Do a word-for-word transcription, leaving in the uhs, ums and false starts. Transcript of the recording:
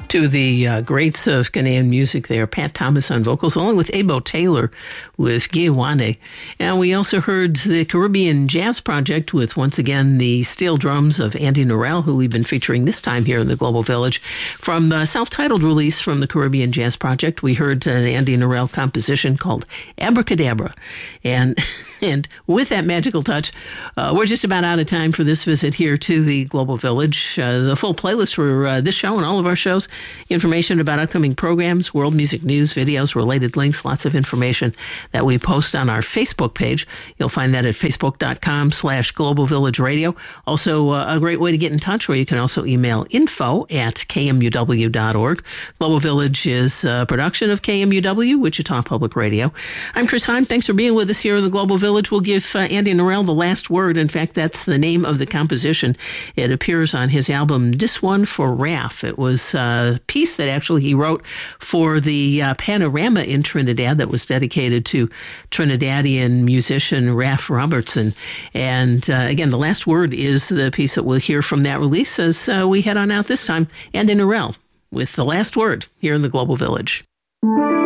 to the uh, greats of Ghanaian music there, Pat Thomas on vocals, along with Abo Taylor with Giwane. And we also heard the Caribbean Jazz Project with, once again, the steel drums of Andy Narell, who we've been featuring this time here in the Global Village. From a self-titled release from the Caribbean Jazz Project, we heard an Andy Narell composition called Abracadabra. And, and with that magical touch, uh, we're just about out of time for this visit here to the Global Village. Uh, the full playlist for uh, this show and all of our shows, information about upcoming programs, world music news, videos, related links, lots of information that we post on our Facebook page. You'll find that at facebook.com slash Global Village Radio. Also, uh, a great way to get in touch, where you can also email info at k m u w dot org. Global Village is a production of K M U W, Wichita Public Radio. I'm Chris Heim. Thanks for being with us here in the Global Village. We'll give uh, Andy Narell the last word. In fact, that's the name of the composition. It appears on his album, This One for Raf. It was uh, a piece that actually he wrote for the uh, Panorama in Trinidad that was dedicated to Trinidadian musician Raf Robertson. And uh, again, the last word is the piece that we'll hear from that release as uh, we head on out this time. Andy Narell with the last word here in the Global Village.